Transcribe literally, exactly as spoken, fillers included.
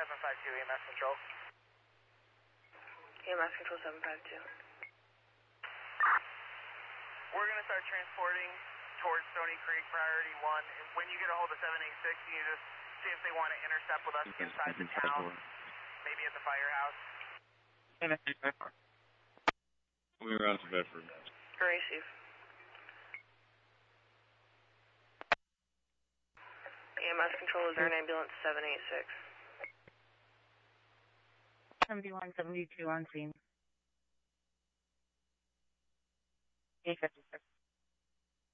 seven five two, E M S Control. E M S Control seven five two. We're going to start transporting towards Stony Creek, priority one. When you get a hold of seven eight six, you just see if they want to intercept with us inside the town, maybe at the firehouse. We're out to Bedford. Receive. E M S Control is our ambulance seven eight six. seventy-one seventy-two on scene. eight fifty-six.